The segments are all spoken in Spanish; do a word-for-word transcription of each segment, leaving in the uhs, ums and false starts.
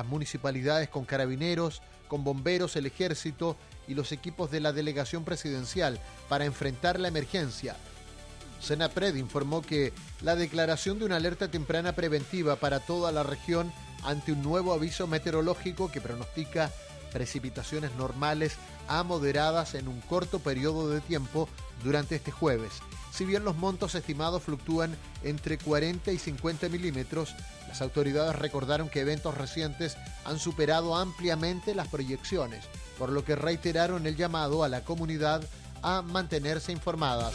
municipalidades con carabineros, con bomberos, el ejército y los equipos de la delegación presidencial para enfrentar la emergencia. Senapred informó que la declaración de una alerta temprana preventiva para toda la región ante un nuevo aviso meteorológico que pronostica precipitaciones normales a moderadas en un corto periodo de tiempo durante este jueves. Si bien los montos estimados fluctúan entre cuarenta y cincuenta milímetros, las autoridades recordaron que eventos recientes han superado ampliamente las proyecciones, por lo que reiteraron el llamado a la comunidad a mantenerse informadas.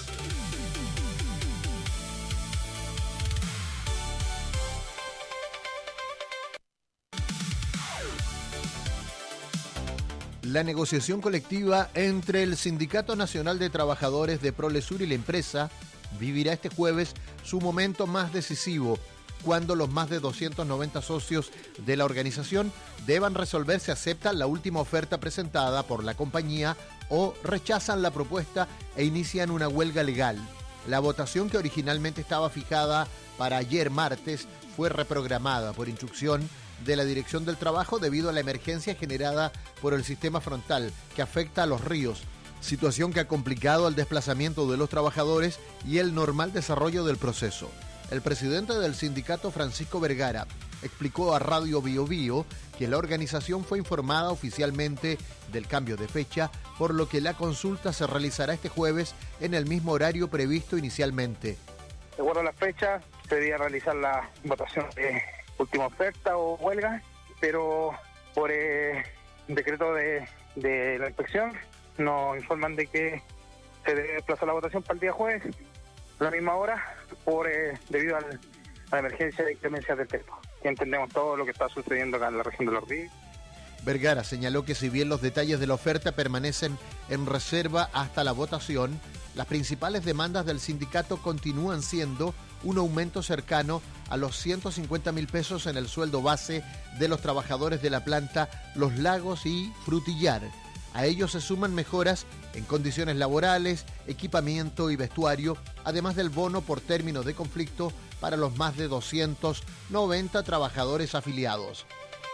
La negociación colectiva entre el Sindicato Nacional de Trabajadores de Prolesur y la empresa vivirá este jueves su momento más decisivo, cuando los más de doscientos noventa socios de la organización deban resolver si aceptan la última oferta presentada por la compañía o rechazan la propuesta e inician una huelga legal. La votación, que originalmente estaba fijada para ayer martes, fue reprogramada por instrucción de la Dirección del Trabajo debido a la emergencia generada por el sistema frontal que afecta a los ríos, situación que ha complicado el desplazamiento de los trabajadores y el normal desarrollo del proceso. El presidente del sindicato, Francisco Vergara, explicó a Radio Bio Bio que la organización fue informada oficialmente del cambio de fecha, por lo que la consulta se realizará este jueves en el mismo horario previsto inicialmente. De acuerdo a la fecha, se debía realizar la votación de última oferta o huelga, pero por eh, decreto de, de la inspección nos informan de que se debe desplazar la votación para el día jueves a la misma hora por eh, debido al, a la emergencia de inclemencia del tiempo. Y entendemos todo lo que está sucediendo acá en la región de Los Ríos. Vergara señaló que si bien los detalles de la oferta permanecen en reserva hasta la votación, las principales demandas del sindicato continúan siendo un aumento cercano a los ciento cincuenta mil pesos en el sueldo base de los trabajadores de la planta Los Lagos y Frutillar. A ello se suman mejoras en condiciones laborales, equipamiento y vestuario, además del bono por término de conflicto para los más de doscientos noventa trabajadores afiliados.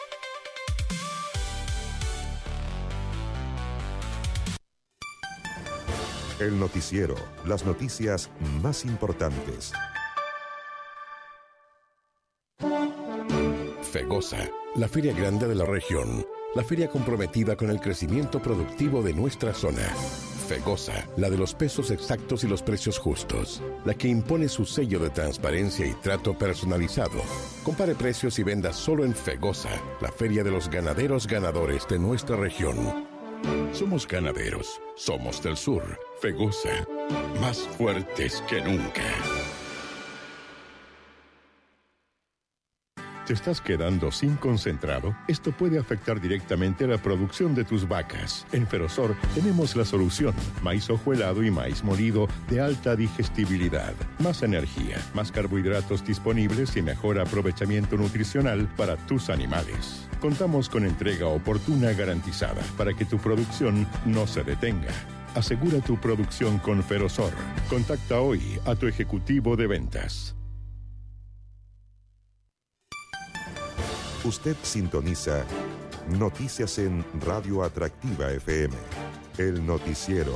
El noticiero, las noticias más importantes. FEGOSA, la feria grande de la región, la feria comprometida con el crecimiento productivo de nuestra zona. FEGOSA, la de los pesos exactos y los precios justos, la que impone su sello de transparencia y trato personalizado. Compare precios y venda solo en FEGOSA, la feria de los ganaderos ganadores de nuestra región. Somos ganaderos, somos del sur. FEGOSA, más fuertes que nunca. ¿Te estás quedando sin concentrado? Esto puede afectar directamente la producción de tus vacas. En Ferosor tenemos la solución. Maíz hojuelado y maíz molido de alta digestibilidad. Más energía, más carbohidratos disponibles y mejor aprovechamiento nutricional para tus animales. Contamos con entrega oportuna garantizada para que tu producción no se detenga. Asegura tu producción con Ferosor. Contacta hoy a tu ejecutivo de ventas. Usted sintoniza Noticias en Radio Atractiva F M. El noticiero.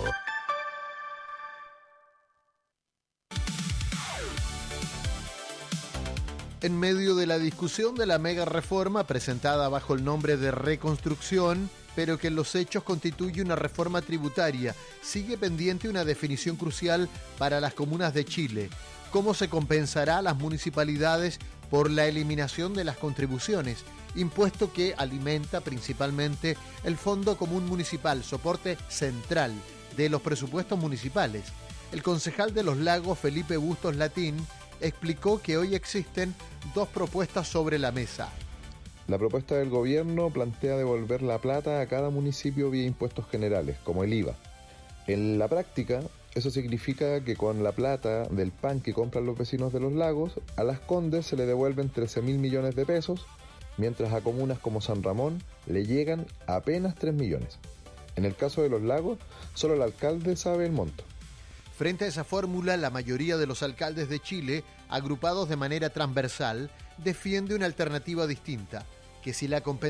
En medio de la discusión de la mega reforma presentada bajo el nombre de reconstrucción, pero que en los hechos constituye una reforma tributaria, sigue pendiente una definición crucial para las comunas de Chile. ¿Cómo se compensará a las municipalidades por la eliminación de las contribuciones, impuesto que alimenta principalmente el Fondo Común Municipal, soporte central de los presupuestos municipales? El concejal de Los Lagos, Felipe Bustos Latín, explicó que hoy existen dos propuestas sobre la mesa. La propuesta del gobierno plantea devolver la plata a cada municipio vía impuestos generales, como el I V A. En la práctica, eso significa que con la plata del pan que compran los vecinos de Los Lagos, a Las Condes se le devuelven trece mil millones de pesos, mientras a comunas como San Ramón le llegan apenas tres millones. En el caso de Los Lagos, solo el alcalde sabe el monto. Frente a esa fórmula, la mayoría de los alcaldes de Chile, agrupados de manera transversal, defiende una alternativa distinta, que si la compensación